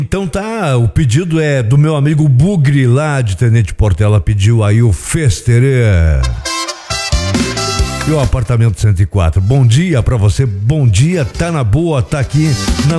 Então tá, o pedido é do meu amigo Bugre lá de Tenente Portela, pediu aí o Festerê. E o apartamento 104. Bom dia pra você, bom dia, tá na boa, tá aqui na